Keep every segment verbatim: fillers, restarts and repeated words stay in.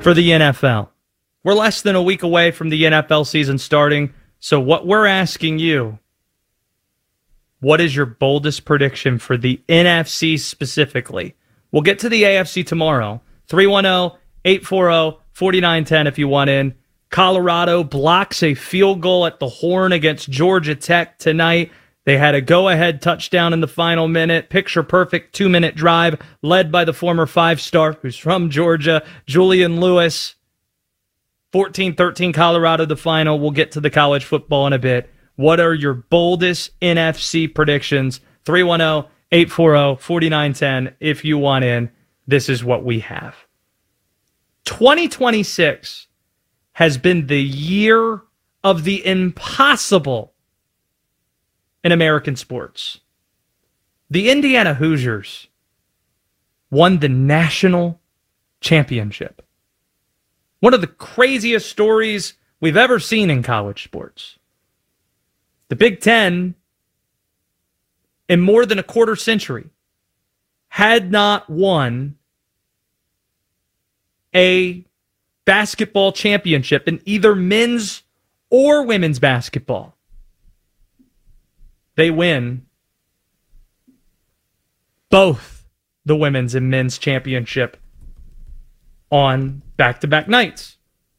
for the N F L. We're less than a week away from the N F L season starting, so what we're asking you, what is your boldest prediction for the N F C specifically? We'll get to the A F C tomorrow. three one zero, eight four zero, four nine one zero if you want in. Colorado blocks a field goal at the Horn against Georgia Tech tonight. They had a go-ahead touchdown in the final minute. Picture-perfect two-minute drive led by the former five-star who's from Georgia, Julian Lewis. fourteen thirteen Colorado the final. We'll get to the college football in a bit. What are your boldest N F C predictions? three one zero, eight four zero, four nine one zero if you want in. This is what we have. twenty twenty-six has been the year of the impossible in American sports. The Indiana Hoosiers won the national championship. One of the craziest stories we've ever seen in college sports. The Big Ten, in more than a quarter century, had not won a basketball championship in either men's or women's basketball. They win both the women's and men's championship on back-to-back nights.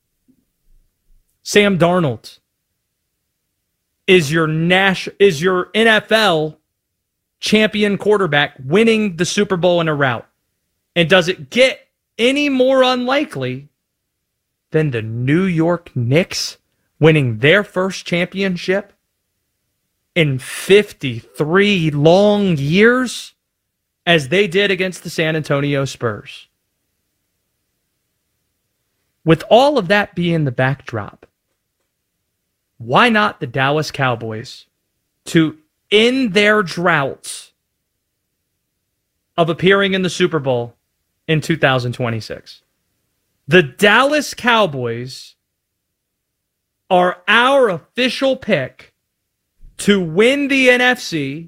Sam Darnold is your Nash is your N F L champion quarterback winning the Super Bowl in a rout. And does it get any more unlikely than the New York Knicks winning their first championship in fifty-three long years as they did against the San Antonio Spurs? With all of that being the backdrop, why not the Dallas Cowboys to end their droughts of appearing in the Super Bowl in two thousand twenty-six? The Dallas Cowboys are our official pick to win the N F C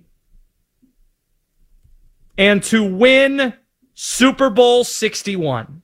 and to win Super Bowl sixty-one.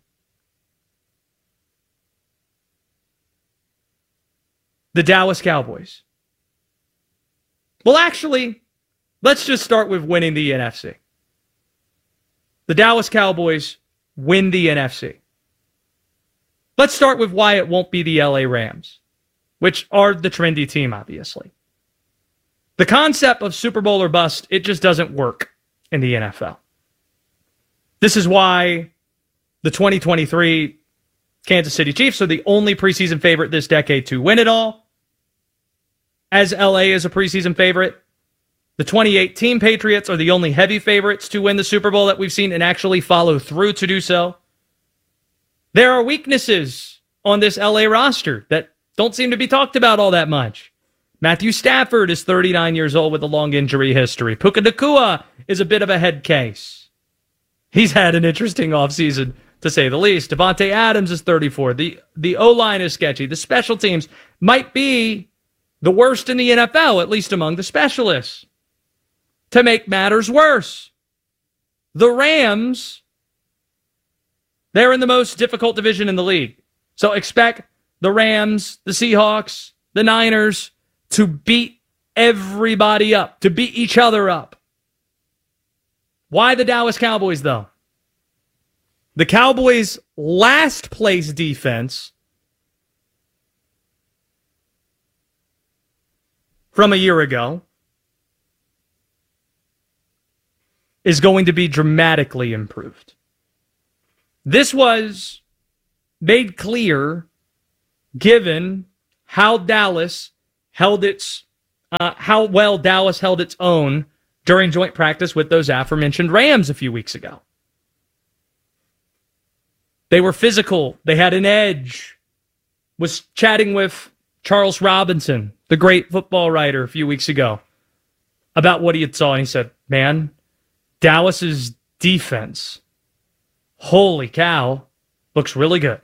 The Dallas Cowboys. Well, actually, let's just start with winning the N F C. The Dallas Cowboys win the N F C. Let's start with why it won't be the L A Rams, which are the trendy team, obviously. The concept of Super Bowl or bust, it just doesn't work in the N F L. This is why the twenty twenty-three Kansas City Chiefs are the only preseason favorite this decade to win it all, as L A is a preseason favorite. The twenty eighteen Patriots are the only heavy favorites to win the Super Bowl that we've seen and actually follow through to do so. There are weaknesses on this L A roster that don't seem to be talked about all that much. Matthew Stafford is thirty-nine years old with a long injury history. Puka Nacua is a bit of a head case. He's had an interesting offseason, to say the least. Devontae Adams is thirty-four. The, the O-line is sketchy. The special teams might be the worst in the N F L, at least among the specialists. To make matters worse, the Rams, they're in the most difficult division in the league. So expect the Rams, the Seahawks, the Niners to beat everybody up, to beat each other up. Why the Dallas Cowboys, though? The Cowboys' last place defense from a year ago is going to be dramatically improved. This was made clear given how Dallas held its, uh, how well Dallas held its own during joint practice with those aforementioned Rams a few weeks ago. They were physical. They had an edge. Was chatting with Charles Robinson, the great football writer, a few weeks ago about what he had saw, and he said, man, Dallas's defense, holy cow, looks really good.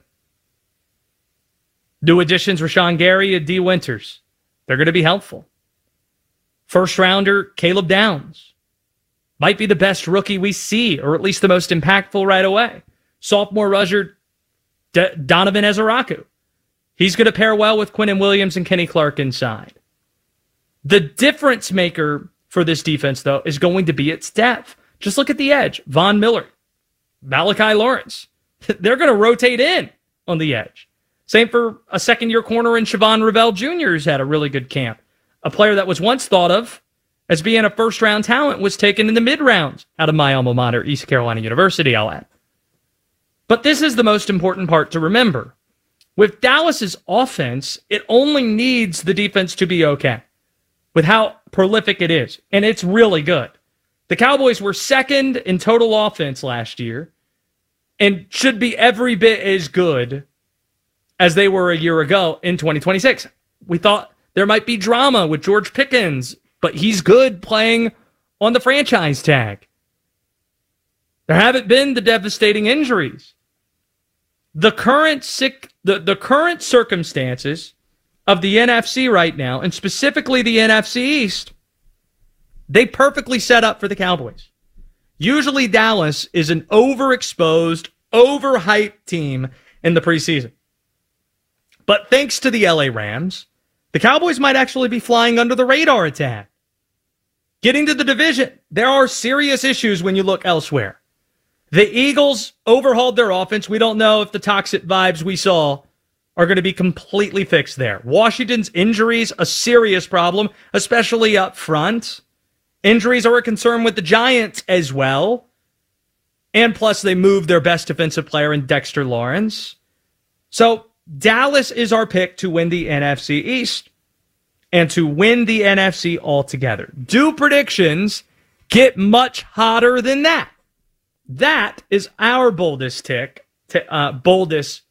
New additions, Rashawn Gary and D. Winters. They're going to be helpful. First rounder, Caleb Downs. Might be the best rookie we see, or at least the most impactful right away. Sophomore rusher, D- Donovan Ezeraku. He's going to pair well with Quinnen Williams and Kenny Clark inside. The difference maker for this defense, though, is going to be its depth. Just look at the edge. Von Miller, Malachi Lawrence. They're going to rotate in on the edge. Same for a second-year corner in Siobhan Revell Junior, who's had a really good camp. A player that was once thought of as being a first-round talent was taken in the mid-rounds out of my alma mater, East Carolina University, I'll add. But this is the most important part to remember. With Dallas's offense, it only needs the defense to be okay with how prolific it is, and it's really good. The Cowboys were second in total offense last year and should be every bit as good as they were a year ago in twenty twenty-six. We thought there might be drama with George Pickens, but he's good playing on the franchise tag. There haven't been the devastating injuries. The current sick, the, the current circumstances of the N F C right now, and specifically the N F C East, they perfectly set up for the Cowboys. Usually Dallas is an overexposed, overhyped team in the preseason. But thanks to the L A Rams, the Cowboys might actually be flying under the radar a tad. Getting to the division, there are serious issues when you look elsewhere. The Eagles overhauled their offense. We don't know if the toxic vibes we saw are going to be completely fixed there. Washington's injuries, a serious problem, especially up front. Injuries are a concern with the Giants as well. And plus, they moved their best defensive player in Dexter Lawrence. So, Dallas is our pick to win the N F C East and to win the N F C altogether. Do predictions get much hotter than that? That is our boldest tick, t- uh, boldest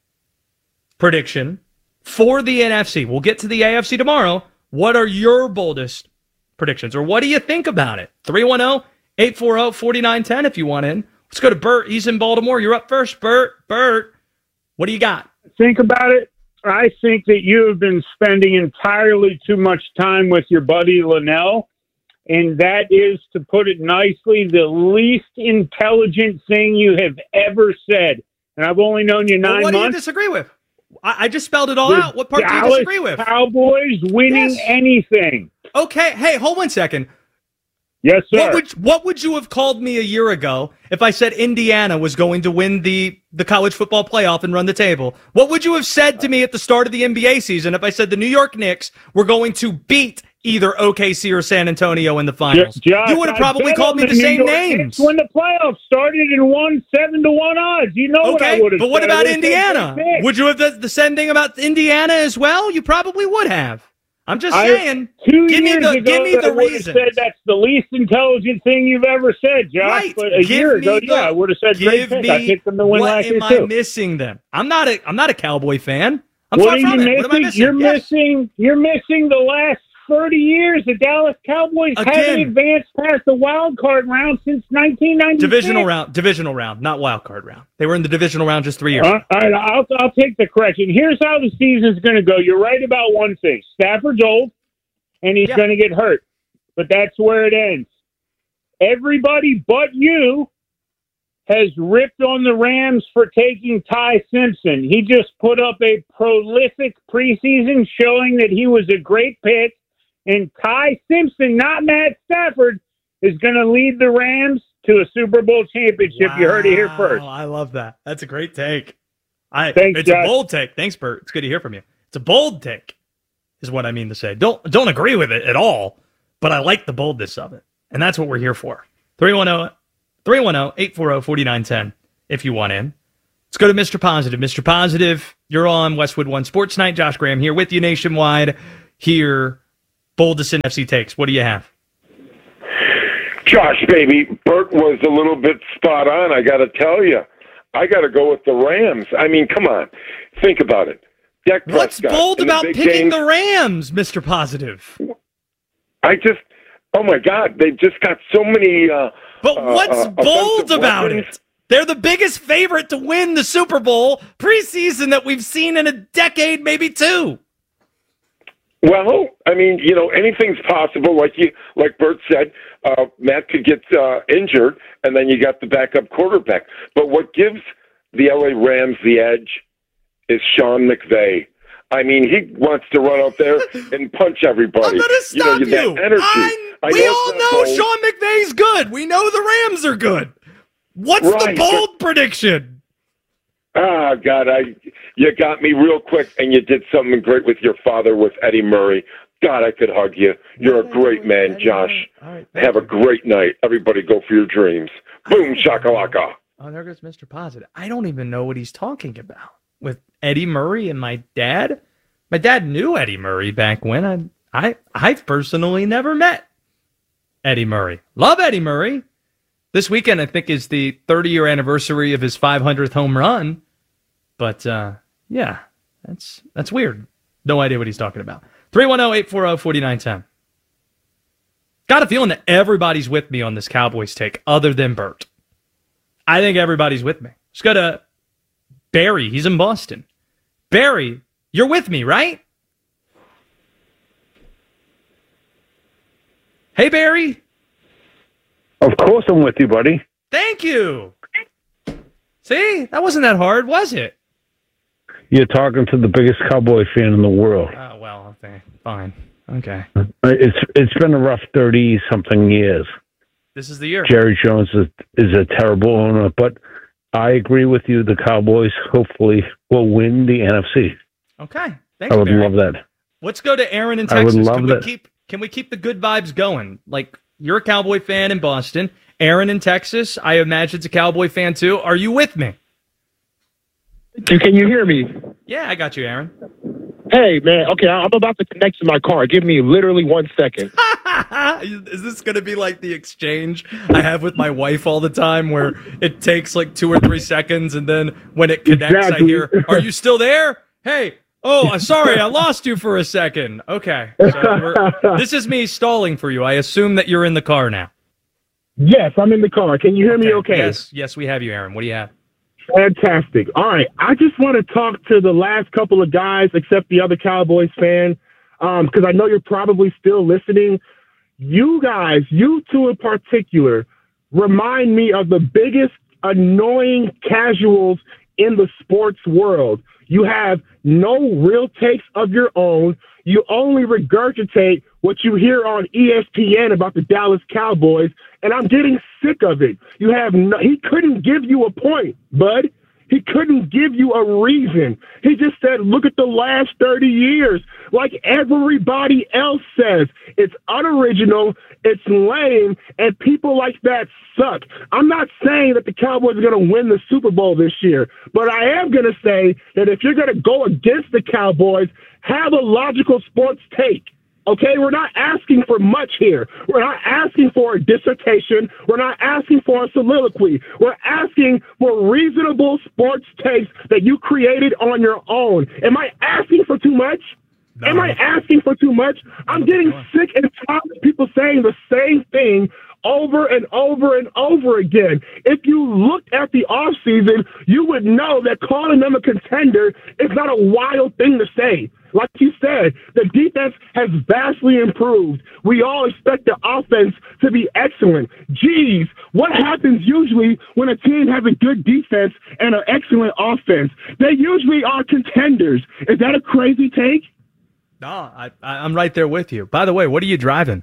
prediction for the N F C. We'll get to the A F C tomorrow. What are your boldest predictions, or what do you think about it? three one zero, eight four zero, four nine one zero if you want in. Let's go to Bert. He's in Baltimore. You're up first, Bert. Bert, what do you got? Think about it. I think that you have been spending entirely too much time with your buddy Linnell, and that is, to put it nicely, the least intelligent thing you have ever said. And I've only known you nine well, what months. What do you disagree with? I, I just spelled it all The out. What part Dallas do you disagree with? Cowboys winning Yes. anything. Okay, hey, hold one second. Yes, sir. What would what would you have called me a year ago if I said Indiana was going to win the, the college football playoff and run the table? What would you have said to me at the start of the N B A season if I said the New York Knicks were going to beat either O K C or San Antonio in the finals? Josh, you would have probably called me the, the same New York names. Knicks when the playoffs started and won seven to one odds. You know what I Okay, would have but what said. about I would've said Indiana? six. Would you have done the same thing about Indiana as well? You probably would have. I'm just I- saying. Two give me years the ago, give me I the would have reason. said that's the least intelligent thing you've ever said, Josh. Right. But a Give year me ago, the- yeah, I would have said great Give pick. I me picked them to win what last year am I too. missing then? I'm not a I'm not a Cowboy fan. I'm What far are from you it. What am I missing? missing? You're Yes. missing. You're missing the last thirty years. The Dallas Cowboys Again. haven't advanced past the wild card round since nineteen ninety-six. Divisional round, divisional round, not wild card round. They were in the divisional round just three years. Uh, all right, I'll, I'll take the correction. Here's how the season's going to go. You're right about one thing. Stafford's old, and he's Yeah. going to get hurt. But that's where it ends. Everybody but you has ripped on the Rams for taking Ty Simpson. He just put up a prolific preseason showing that he was a great pick. And Ty Simpson, not Matt Stafford, is going to lead the Rams to a Super Bowl championship. You heard it here first. I love that. That's a great take. I, Thanks, it's Josh. a bold take. Thanks, Bert. It's good to hear from you. It's a bold take, is what I mean to say. Don't don't agree with it at all, but I like the boldness of it, and that's what we're here for. three one zero, eight four zero, four nine one zero if you want in. Let's go to Mister Positive. Mister Positive, you're on Westwood One Sports Night. Josh Graham here with you nationwide. Here, boldest N F C takes. What do you have? Josh, baby, Bert was a little bit spot on, I got to tell you. I got to go with the Rams. I mean, come on. Think about it. Dak What's Prescott bold in the about big picking games, the Rams, Mister Positive? I just, oh, my God, they've just got so many uh, But uh, what's uh, bold offensive about weapons. it? They're the biggest favorite to win the Super Bowl preseason that we've seen in a decade, maybe two. Well, I mean, you know, anything's possible. Like you, like Bert said, uh, Matt could get uh, injured, and then you got the backup quarterback. But what gives the L A Rams, the edge, is Sean McVay. I mean, he wants to run out there and punch everybody. I'm gonna stop you. Know, you. That energy. I, I we know all know bold. Sean McVay's good. We know the Rams are good. What's right. the bold prediction? Ah, God, I you got me real quick, and you did something great with your father, with Eddie Murray. God, I could hug you. You're a great man, Josh. Right, Have a great night. Everybody go for your dreams. Boom, shakalaka. Oh, there goes Mister Positive. I don't even know what he's talking about. With Eddie Murray and my dad? My dad knew Eddie Murray back when. I, I, I've personally never met Eddie Murray. Love Eddie Murray. This weekend, I think, is the thirty-year anniversary of his five hundredth home run. But, uh, yeah, that's that's weird. No idea what he's talking about. three one zero, eight four zero, four nine one zero. Got a feeling that everybody's with me on this Cowboys take, other than Bert. I think everybody's with me. Let's go to Barry. He's in Boston. Barry, you're with me, right? Hey, Barry. Of course I'm with you, buddy. Thank you. See, that wasn't that hard, was it? You're talking to the biggest Cowboy fan in the world. Oh, well, okay, fine. Okay. It's It's been a rough thirty-something years. This is the year. Jerry Jones is, is a terrible owner, but I agree with you. The Cowboys hopefully will win the N F C. Okay. Thanks, I would Barry. love that. Let's go to Aaron in I would Texas. love can we that. keep can we keep the good vibes going? Like, you're a Cowboy fan in Boston. Aaron in Texas, I imagine, is a Cowboy fan too. Are you with me? Can you hear me? Yeah, I got you, Aaron. Hey, man. Okay, I'm about to connect to my car. Give me literally one second. Is this going to be like the exchange I have with my wife all the time, where it takes like two or three seconds, and then when it connects, Exactly. I hear, "Are you still there? Hey, oh, I'm sorry, I lost you for a second." Okay, so we're, this is me stalling for you. I assume that you're in the car now. Yes, I'm in the car. Can you hear me okay? Yes, yes, we have you, Aaron. What do you have? Fantastic. All right. I just want to talk to the last couple of guys, except the other Cowboys fan, because I know you're probably still listening. You guys, you two in particular, remind me of the biggest annoying casuals in the sports world. You have no real takes of your own. You only regurgitate what you hear on E S P N about the Dallas Cowboys, and I'm getting sick of it. You have no, he couldn't give you a point, bud. He couldn't give you a reason. He just said, look at the last thirty years. Like everybody else says, it's unoriginal, it's lame, and people like that suck. I'm not saying that the Cowboys are going to win the Super Bowl this year, but I am going to say that if you're going to go against the Cowboys, have a logical sports take. Okay, we're not asking for much here. We're not asking for a dissertation. We're not asking for a soliloquy. We're asking for reasonable sports takes that you created on your own. Am I asking for too much? No. Am I asking for too much? I'm getting sick and tired of people saying the same thing over and over and over again. If you looked at the offseason, you would know that calling them a contender is not a wild thing to say. Like you said, the defense has vastly improved. We all expect the offense to be excellent. Geez, what happens usually when a team has a good defense and an excellent offense? They usually are contenders. Is that a crazy take? No, I, I, I'm right there with you. By the way, what are you driving?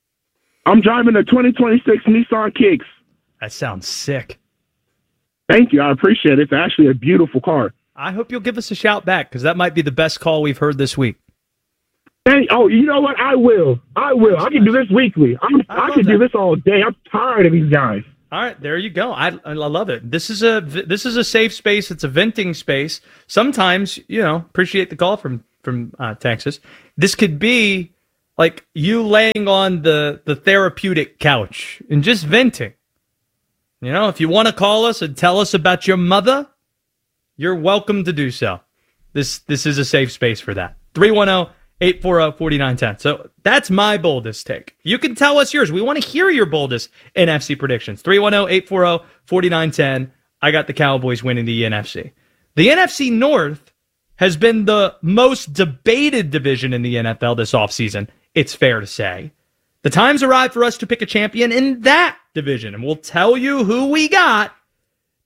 I'm driving a twenty twenty-six Nissan Kicks. That sounds sick. Thank you. I appreciate it. It's actually a beautiful car. I hope you'll give us a shout back, because that might be the best call we've heard this week. Hey, oh, you know what? I will. I will. I can do this weekly. I'm, I I, can love do that. this all day. I'm tired of these guys. All right, there you go. I I love it. This is a this is a safe space. It's a venting space. Sometimes, you know, appreciate the call from from uh, Texas. This could be like you laying on the the therapeutic couch and just venting. You know, if you want to call us and tell us about your mother, you're welcome to do so. This this is a safe space for that. three one zero, eight four zero, four nine one zero. So that's my boldest take. You can tell us yours. We want to hear your boldest N F C predictions. three one zero, eight four zero, four nine one zero. I got the Cowboys winning the N F C. The N F C North has been the most debated division in the N F L this offseason, it's fair to say. The time's arrived for us to pick a champion in that division, and we'll tell you who we got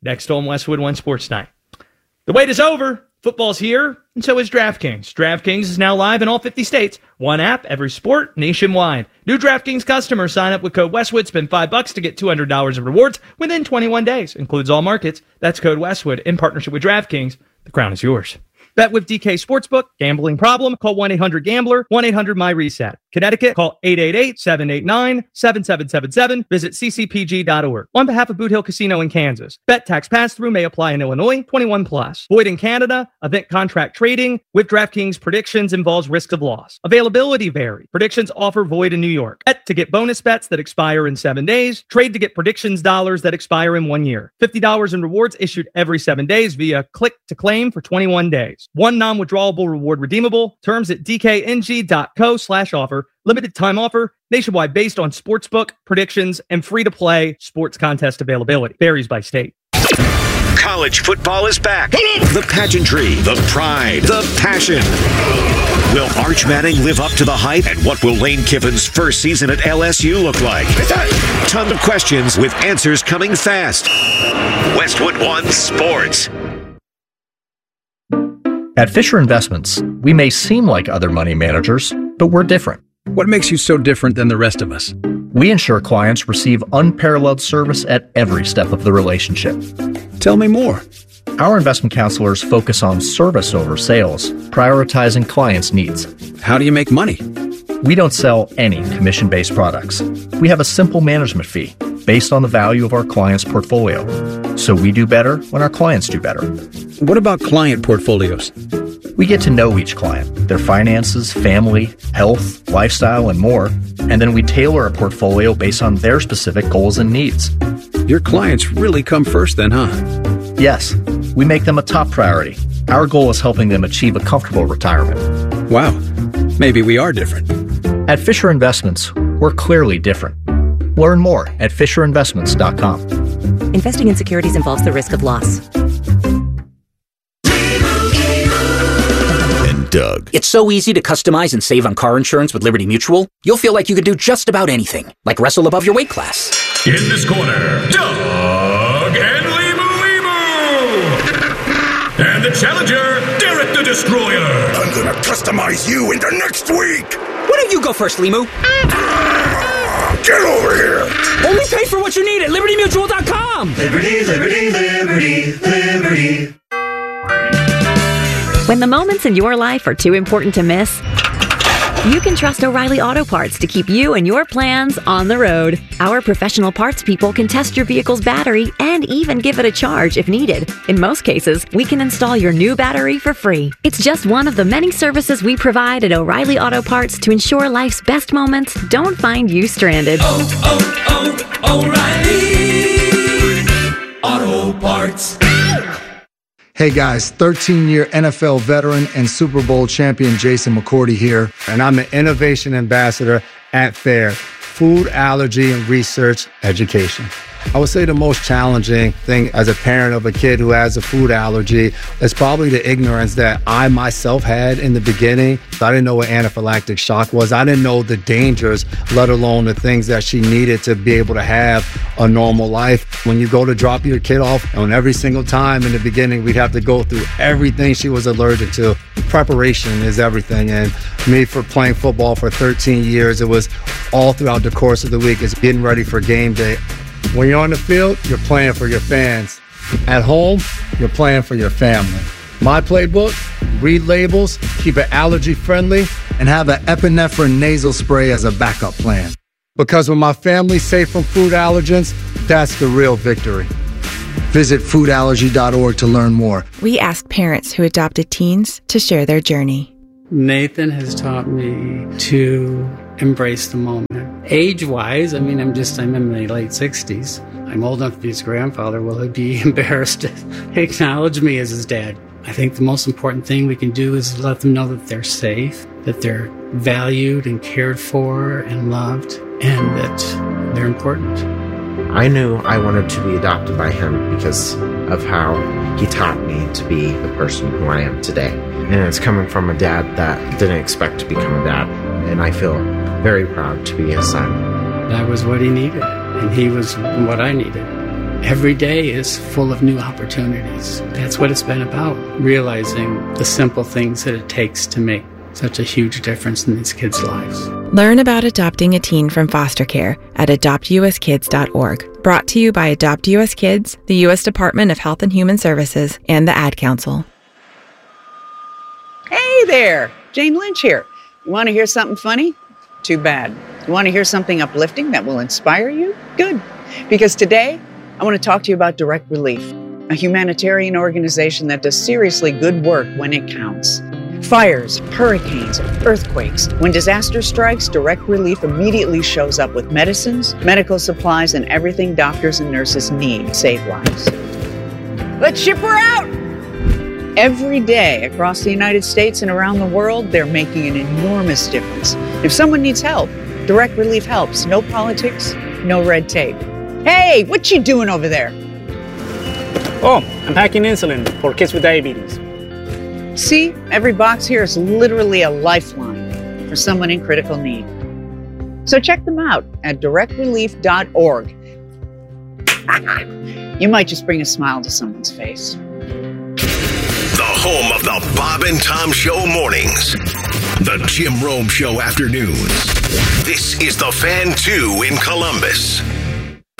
next on Westwood One Sports Night. The wait is over. Football's here, and so is DraftKings. DraftKings is now live in all fifty states. One app, every sport, nationwide. New DraftKings customers sign up with code Westwood, spend five bucks to get two hundred dollars in rewards within twenty-one days. Includes all markets. That's code Westwood in partnership with DraftKings. The crown is yours. Bet with D K Sportsbook. Gambling problem? Call one eight hundred gambler, one eight hundred my reset. Connecticut, call eight eight eight, seven eight nine, seven seven seven seven. Visit c c p g dot org. On behalf of Boot Hill Casino in Kansas. Bet tax pass-through may apply in Illinois. twenty-one plus. Void in Canada. Event contract trading with DraftKings predictions involves risk of loss. Availability vary. Predictions offer void in New York. Bet to get bonus bets that expire in seven days. Trade to get predictions dollars that expire in one year. fifty dollars in rewards issued every seven days via click to claim for twenty-one days. One non-withdrawable reward redeemable. Terms at d k n g dot co slash offer. Limited time offer. Nationwide based on sportsbook, predictions, and free-to-play sports contest availability. Varies by state. College football is back. The pageantry, the pride, the passion. Will Arch Manning live up to the hype? And what will Lane Kiffin's first season at L S U look like? Tons of questions with answers coming fast. Westwood One Sports. At Fisher Investments, we may seem like other money managers, but we're different. What makes you so different than the rest of us? We ensure clients receive unparalleled service at every step of the relationship. Tell me more. Our investment counselors focus on service over sales, prioritizing clients' needs. How do you make money? We don't sell any commission-based products. We have a simple management fee based on the value of our client's portfolio. So we do better when our clients do better. What about client portfolios? We get to know each client, their finances, family, health, lifestyle, and more, and then we tailor a portfolio based on their specific goals and needs. Your clients really come first then, huh? Yes, we make them a top priority. Our goal is helping them achieve a comfortable retirement. Wow, maybe we are different. At Fisher Investments, we're clearly different. Learn more at fisher investments dot com. Investing in securities involves the risk of loss. Doug. It's so easy to customize and save on car insurance with Liberty Mutual. You'll feel like you can do just about anything, like wrestle above your weight class. In this corner, Doug and Limu Limu! And the challenger, Derek the Destroyer! I'm gonna customize you into next week! Why don't you go first, Limu? Get over here! Only pay for what you need at liberty mutual dot com! Liberty, liberty, liberty, liberty. When the moments in your life are too important to miss, you can trust O'Reilly Auto Parts to keep you and your plans on the road. Our professional parts people can test your vehicle's battery and even give it a charge if needed. In most cases, we can install your new battery for free. It's just one of the many services we provide at O'Reilly Auto Parts to ensure life's best moments don't find you stranded. Oh, oh, oh, O'Reilly Auto Parts. Hey guys, thirteen-year N F L veteran and Super Bowl champion Jason McCourty here, and I'm an innovation ambassador at FAIR, Food Allergy and Research Education. I would say the most challenging thing as a parent of a kid who has a food allergy is probably the ignorance that I myself had in the beginning. I didn't know what anaphylactic shock was. I didn't know the dangers, let alone the things that she needed to be able to have a normal life. When you go to drop your kid off, and every single time in the beginning, we'd have to go through everything she was allergic to. Preparation is everything. And me, for playing football for thirteen years, it was all throughout the course of the week. It's getting ready for game day. When you're on the field, you're playing for your fans. At home, you're playing for your family. My playbook, read labels, keep it allergy friendly, and have an epinephrine nasal spray as a backup plan. Because when my family's safe from food allergens, that's the real victory. Visit food allergy dot org to learn more. We asked parents who adopted teens to share their journey. Nathan has taught me to embrace the moment. Age-wise, I mean, I'm just, I'm in my late sixties. I'm old enough to be his grandfather. Will he be embarrassed to acknowledge me as his dad? I think the most important thing we can do is let them know that they're safe, that they're valued and cared for and loved, and that they're important. I knew I wanted to be adopted by him because of how he taught me to be the person who I am today. And it's coming from a dad that didn't expect to become a dad. And I feel very proud to be his son. That was what he needed, and he was what I needed. every day is full of new opportunities. That's what it's been about, realizing the simple things that it takes to make such a huge difference in these kids' lives. Learn about adopting a teen from foster care at adopt u s kids dot org. Brought to you by Adopt U S Kids, the U S Department of Health and Human Services, and the Ad Council. Hey there, Jane Lynch here. You want to hear something funny? Too bad. You want to hear something uplifting that will inspire you? Good. Because today, I want to talk to you about Direct Relief, a humanitarian organization that does seriously good work when it counts. Fires, hurricanes, earthquakes. When disaster strikes, Direct Relief immediately shows up with medicines, medical supplies, and everything doctors and nurses need to save lives. Let's ship her out! Every day across the United States and around the world, they're making an enormous difference. If someone needs help, Direct Relief helps. No politics, no red tape. Hey, what you doing over there? Oh, I'm packing insulin for kids with diabetes. See, every box here is literally a lifeline for someone in critical need. So check them out at direct relief dot org. You might just bring a smile to someone's face. The home of the Bob and Tom Show mornings. The Jim Rome Show afternoons. This is The Fan two in Columbus.